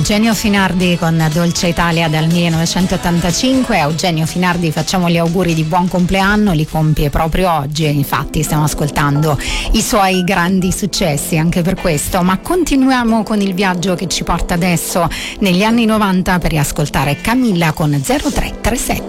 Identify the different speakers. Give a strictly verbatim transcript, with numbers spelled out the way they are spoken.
Speaker 1: Eugenio Finardi con Dolce Italia dal millenovecentottantacinque. A Eugenio Finardi facciamo gli auguri di buon compleanno, li compie proprio oggi e infatti stiamo ascoltando i suoi grandi successi anche per questo. Ma continuiamo con il viaggio che ci porta adesso negli anni novanta per riascoltare Camilla con zero tre tre sette.